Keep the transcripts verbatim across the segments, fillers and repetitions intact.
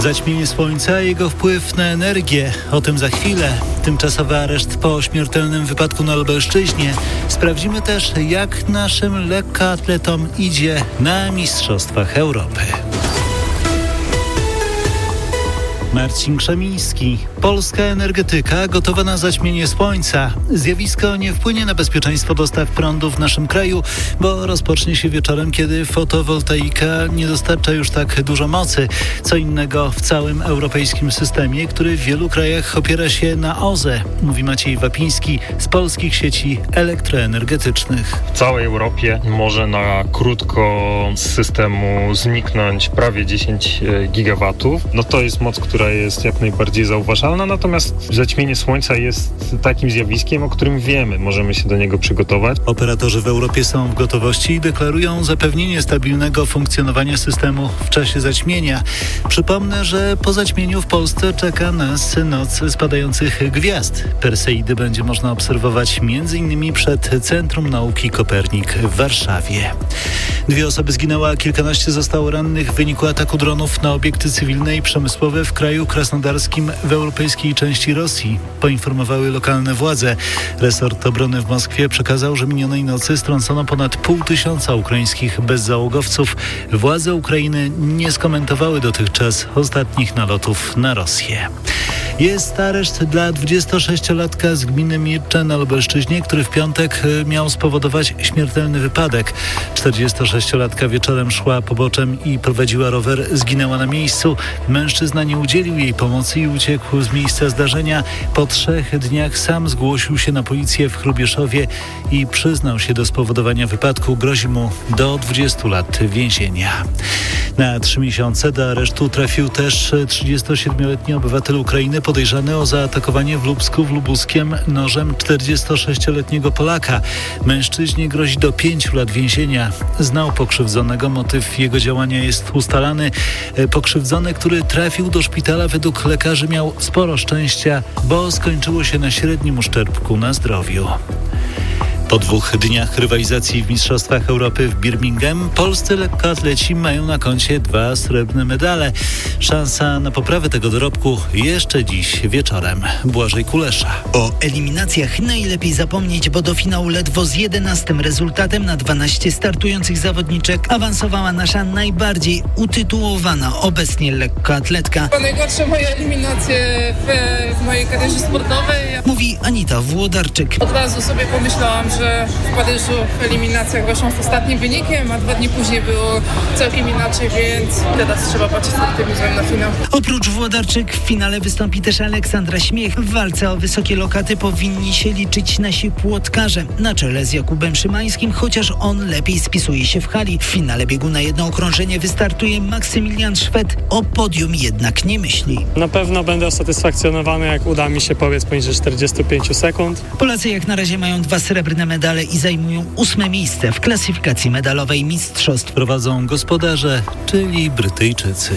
Zaćmienie słońca i jego wpływ na energię. O tym za chwilę. Tymczasowy areszt po śmiertelnym wypadku na Lubelszczyźnie. Sprawdzimy też, jak naszym lekkoatletom idzie na Mistrzostwach Europy. Marcin Krzemiński. Polska energetyka gotowa na zaćmienie słońca. Zjawisko nie wpłynie na bezpieczeństwo dostaw prądu w naszym kraju, bo rozpocznie się wieczorem, kiedy fotowoltaika nie dostarcza już tak dużo mocy. Co innego w całym europejskim systemie, który w wielu krajach opiera się na O Z E, mówi Maciej Wapiński z polskich sieci elektroenergetycznych. W całej Europie może na krótko z systemu zniknąć prawie dziesięć gigawatów. No to jest moc, która jest jak najbardziej zauważalna, natomiast zaćmienie słońca jest takim zjawiskiem, o którym wiemy, możemy się do niego przygotować. Operatorzy w Europie są w gotowości i deklarują zapewnienie stabilnego funkcjonowania systemu w czasie zaćmienia. Przypomnę, że po zaćmieniu w Polsce czeka nas noc spadających gwiazd. Perseidy będzie można obserwować między innymi przed Centrum Nauki Kopernik w Warszawie. Dwie osoby zginęły, a kilkanaście zostało rannych w wyniku ataku dronów na obiekty cywilne i przemysłowe w kraju krasnodarskim w europejskiej części Rosji, poinformowały lokalne władze. Resort obrony w Moskwie przekazał, że minionej nocy strącono ponad pół tysiąca ukraińskich bezzałogowców. Władze Ukrainy nie skomentowały dotychczas ostatnich nalotów na Rosję. Jest areszt dla dwudziestosześciolatka z gminy Mircze na Lubelszczyźnie, który w piątek miał spowodować śmiertelny wypadek. czterdziestosześciolatka wieczorem szła poboczem i prowadziła rower, zginęła na miejscu. Mężczyzna nie udzielił jej pomocy i uciekł z miejsca zdarzenia. Po trzech dniach sam zgłosił się na policję w Hrubieszowie i przyznał się do spowodowania wypadku. Grozi mu do dwudziestu lat więzienia. Na trzy miesiące do aresztu trafił też trzydziestosiedmioletni obywatel Ukrainy podejrzany o zaatakowanie w Lubsku w Lubuskiem nożem czterdziestosześcioletniego Polaka. Mężczyźnie grozi do pięciu lat więzienia. Znał pokrzywdzonego, motyw jego działania jest ustalany. Pokrzywdzony, który trafił do szpitala, według lekarzy miał sporo szczęścia, bo skończyło się na średnim uszczerbku na zdrowiu. Po dwóch dniach rywalizacji w Mistrzostwach Europy w Birmingham polscy lekkoatleci mają na koncie dwa srebrne medale. Szansa na poprawę tego dorobku jeszcze dziś wieczorem. Błażej Kulesza. O eliminacjach najlepiej zapomnieć, bo do finału ledwo z jedenastym rezultatem na dwanaście startujących zawodniczek awansowała nasza najbardziej utytułowana obecnie lekkoatletka. To najgorsze moje eliminacje w, w mojej karierze sportowej. Mówi Anita Włodarczyk. Od razu sobie pomyślałam, że w Paryżu w eliminacjach weszłam z ostatnim wynikiem, a dwa dni później było całkiem inaczej, więc teraz trzeba patrzeć z optymizmem na finał. Oprócz Włodarczyk w finale wystąpi też Aleksandra Śmiech. W walce o wysokie lokaty powinni się liczyć nasi płotkarze na czele z Jakubem Szymańskim, chociaż on lepiej spisuje się w hali. W finale biegu na jedno okrążenie wystartuje Maksymilian Szwed. O podium jednak nie myśli. Na pewno będę usatysfakcjonowany, jak uda mi się pobiec poniżej czterdziestu pięciu sekund. Polacy jak na razie mają dwa srebrne medale i zajmują ósme miejsce w klasyfikacji medalowej mistrzostw. Prowadzą gospodarze, czyli Brytyjczycy.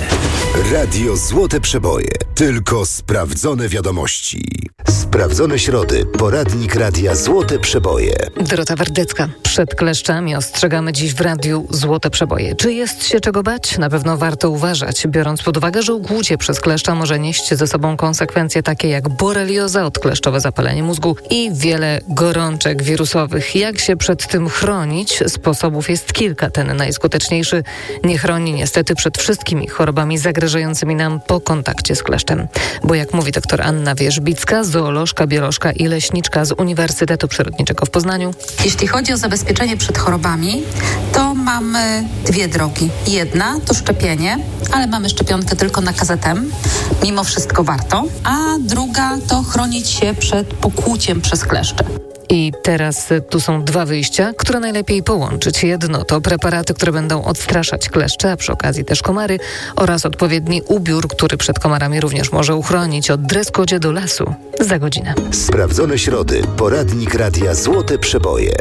Radio Złote Przeboje. Tylko sprawdzone wiadomości. Sprawdzone środy. Poradnik Radia Złote Przeboje. Dorota Wardecka. Przed kleszczami ostrzegamy dziś w Radiu Złote Przeboje. Czy jest się czego bać? Na pewno warto uważać, biorąc pod uwagę, że ukłucie przez kleszcza może nieść ze sobą konsekwencje takie jak borelioza, odkleszczowe zapalenie mózgu i wiele gorączek wirusowych. Jak się przed tym chronić? Sposobów jest kilka. Ten najskuteczniejszy nie chroni niestety przed wszystkimi chorobami zagrażającymi nam po kontakcie z kleszczem. Bo jak mówi dr Anna Wierzbicka, zoolożka, biolożka i leśniczka z Uniwersytetu Przyrodniczego w Poznaniu. Jeśli chodzi o zabezpieczenie przed chorobami, to mamy dwie drogi. Jedna to szczepienie, ale mamy szczepionkę tylko na K Z M. Mimo wszystko warto. A druga to chronić się przed pokłuciem przez kleszcze. I teraz tu są dwa wyjścia, które najlepiej połączyć. Jedno to preparaty, które będą odstraszać kleszcze, a przy okazji też komary, oraz odpowiedni ubiór, który przed komarami również może uchronić. Od dreskodzie do lasu. Za godzinę. Sprawdzone środy. Poradnik Radia Złote Przeboje.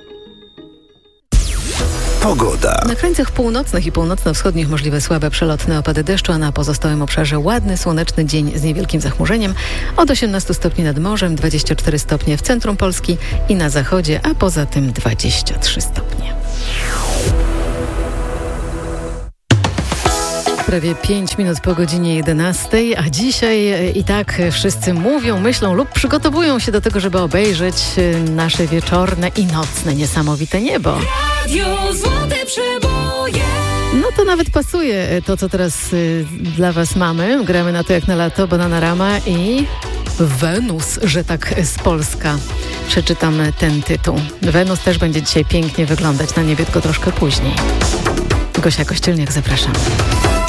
Pogoda. Na krańcach północnych i północno-wschodnich możliwe słabe przelotne opady deszczu, a na pozostałym obszarze ładny, słoneczny dzień z niewielkim zachmurzeniem. Od osiemnastu stopni nad morzem, dwadzieścia cztery stopnie w centrum Polski i na zachodzie, a poza tym dwadzieścia trzy stopnie. prawie pięć minut po godzinie jedenastej, a dzisiaj i tak wszyscy mówią, myślą lub przygotowują się do tego, żeby obejrzeć nasze wieczorne i nocne niesamowite niebo. Radio Złote Przeboje. No to nawet pasuje to, co teraz y, dla was mamy. Gramy na to jak na lato, Bananarama i Wenus, że tak z Polska. Przeczytam ten tytuł. Wenus też będzie dzisiaj pięknie wyglądać na niebie, tylko troszkę później. Gosia Kościelniak, zapraszam.